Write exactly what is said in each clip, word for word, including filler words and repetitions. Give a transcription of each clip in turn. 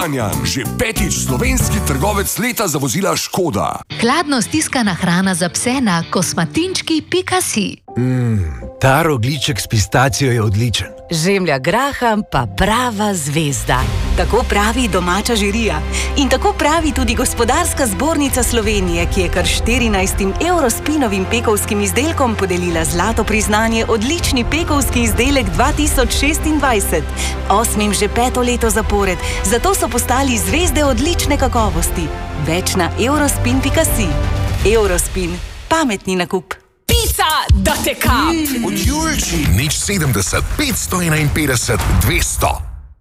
Kranjan, že petič slovenski trgovec leta za vozila Škoda. Hladno stiskana hrana za pse na kosmatinčki pika si. Mmm, ta rogljiček s pistacijo je odličen. Žemlja graham pa prava zvezda. Tako pravi domača žirija. In tako pravi tudi Gospodarska zbornica Slovenije, ki je kar štirinajstim Eurospinovim pekovskim izdelkom podelila zlato priznanje odlični pekovski izdelek dva tisoč šestindvajset. Osmim že peto leto zapored, zato so postali zvezde odlične kakovosti. Več na eurospin pika si. Eurospin. Pametni nakup. Pica, da te kap! Od Julči. Nič sedemdeset, petsto enainpetdeset, dvesto.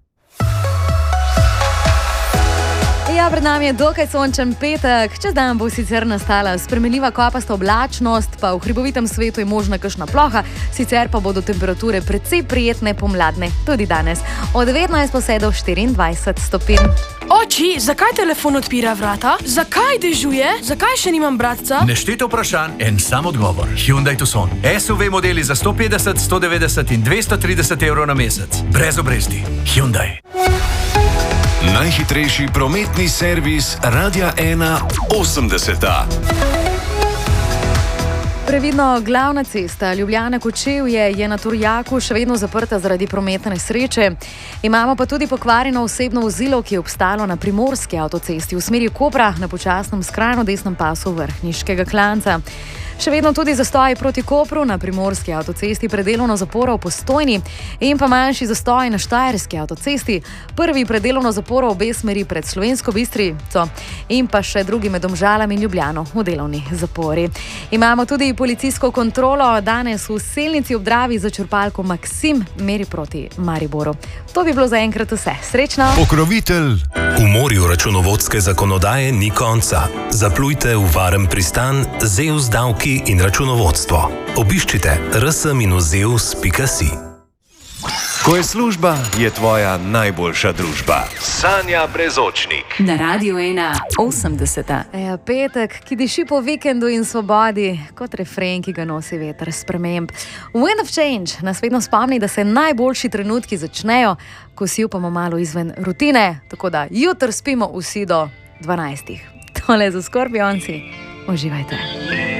Ja, pred nami je dokaj sončen petek. Čez dan bo sicer nastala spremenljiva kopasta oblačnost, pa v hribovitem svetu je možna kakšna ploha, sicer pa bodo temperature precej prijetne pomladne, tudi danes. Od devetnajst pa vse do štiriindvajset stopinj. Oči, zakaj telefon odpira vrata? Zakaj dežuje? Zakaj še nimam bratca? Nešteto vprašanj, en sam odgovor. Hyundai Tucson. S U V modeli za sto petdeset, sto devetdeset in dvesto trideset evrov na mesec. Brez obresti. Hyundai. Najhitrejši prometni servis Radia ena osemdeseta. Previdno, glavna cesta Ljubljana-Kočevje je na Turjaku še vedno zaprta zaradi prometne nesreče. Imamo pa tudi pokvarjeno osebno vozilo, ki je obstalo na primorski avtocesti v smeri Kopra na počasnem skrajno desnem pasu Vrhniškega klanca. Še vedno tudi zastoj proti Kopru na primorski avtocesti pred delovno zaporo v Postojni in pa manjši zastoj na štajerski avtocesti, prvi pred delovno zaporo v obe smeri pred Slovensko Bistrico in pa še drugi med Domžalami in Ljubljano v delovni zapori. Imamo tudi policijsko kontrolo danes v Selnici ob Dravi za črpalko Maksim meri proti Mariboru. To bi bilo zaenkrat vse. Srečno! Pokrovitelj. V morju računovodske zakonodaje ni konca. Zaplujte v varen pristan Zeus davki in računovodstvo. Obiščite r s minus zeus pika si. Ko je služba, je tvoja najboljša družba. Sanja Brezočnik. Na Radiu ena osemdeseta. Ja, petek, ki diši po vikendu in svobodi, kot refren, ki ga nosi veter sprememb. Wind of Change nas vedno spomni, da se najboljši trenutki začnejo, ko si upamo malo izven rutine, tako da jutr spimo vsi do dvanajstih. Tole za Scorpionci. Uživajte.